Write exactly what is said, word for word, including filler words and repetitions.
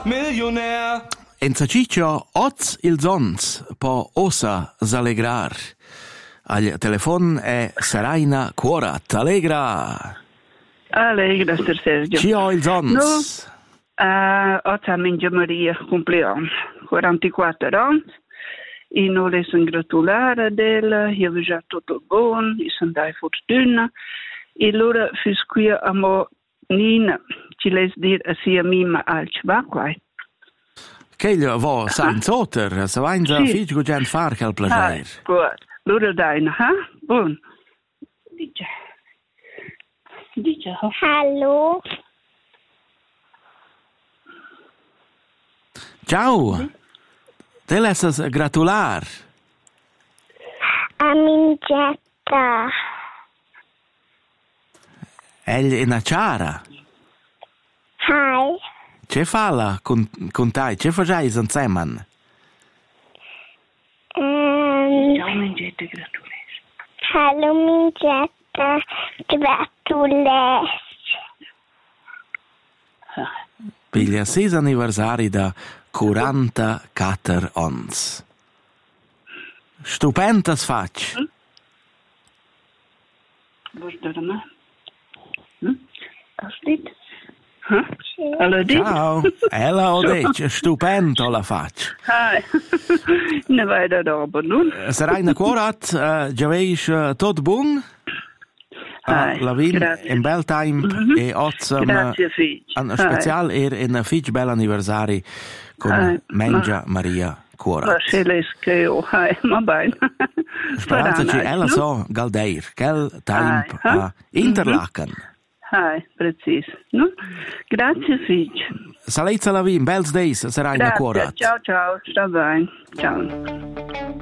Millionär. En Saciccio, oz ils ons po osa s'allegrar. Al telefon è Seraina Cuorat. Allegra. Allegra, Sir Sergio. Ci ho ils ons. No, uh, oggi a Mingia Maria compleanno, quarantaquattro anni. E non le sono gratulare della, io ho già tutto buono, io sono dai fortuna. E allora, fus qui a mo Nina, ci les dir a sia mima al cibacquai. Che gli vo sainz oter, se vain za Sì. fig go gent far che al Ah, plager. gut. Allora dai, ha? Buon. Dice. Dice, ha? Hallo, Ciao. Te lessas gratular. Amingetta. Egli in a ciara. Hi, Ce fala con, con tai? Ce fagiais insieme? um, Ciao, mengete gratulare. hallo Mingetta, gratules. Piglia sis anniversari da quarantaquattro ons. Stupendas fac. Vuoi da me? Hm? Hast dit? Ha? Allora dit? Ciao. Ella o dec, stupendo la fac. Hai. Ne vai da dopo, non? Seraina Cuorat, uh, giaveis uh, tot bun? Hai, la vin grazie. in bel time Mhm. e ozzam Grazie, figlio. an special er in fig bel anniversari con Hai, Mengia Maria Ma Cuorat. se le scheo, hai, ma bene. Speranza ci ella so galdeir, quel time Hai, ha? a Interlaken. Hai, preciso. No? Grazie, figlio. Salezza la vin, bels days, Seraina Grazie, Cuorat. ciao, ciao, sta bene. Ciao.